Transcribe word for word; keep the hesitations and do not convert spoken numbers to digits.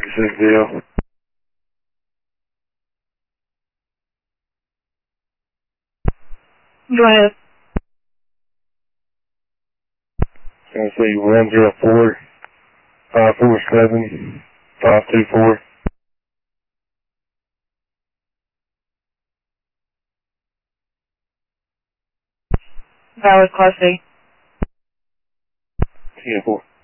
fifty-six deal. Go ahead. Can I say one zero four, five four seven, five two four? Valid Class A. ten four.